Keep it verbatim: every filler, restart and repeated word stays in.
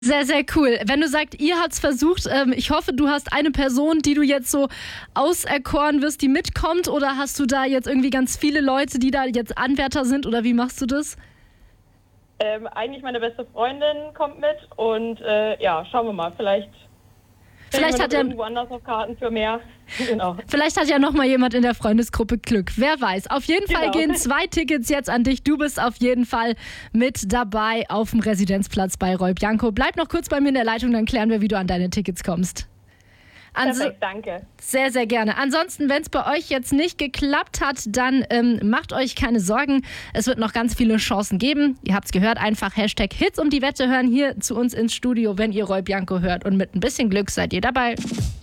Sehr, sehr cool. Wenn du sagst, ihr habt's versucht, ähm, ich hoffe, du hast eine Person, die du jetzt so auserkoren wirst, die mitkommt, oder hast du da jetzt irgendwie ganz viele Leute, die da jetzt Anwärter sind, oder wie machst du das? Ähm, eigentlich meine beste Freundin kommt mit und äh, ja, schauen wir mal, vielleicht Vielleicht hat ja irgendwo anders auf Karten für mehr. Genau. Vielleicht hat ja noch mal jemand in der Freundesgruppe Glück. Wer weiß. Auf jeden Genau. Fall gehen zwei Tickets jetzt an dich. Du bist auf jeden Fall mit dabei auf dem Residenzplatz bei Roy Bianco. Bleib noch kurz bei mir in der Leitung, dann klären wir, wie du an deine Tickets kommst. Anso- Perfekt, danke. Sehr, sehr gerne. Ansonsten, wenn es bei euch jetzt nicht geklappt hat, dann ähm, macht euch keine Sorgen. Es wird noch ganz viele Chancen geben. Ihr habt es gehört, einfach Hashtag Hits um die Wette hören hier zu uns ins Studio, wenn ihr Roy Bianco hört. Und mit ein bisschen Glück seid ihr dabei.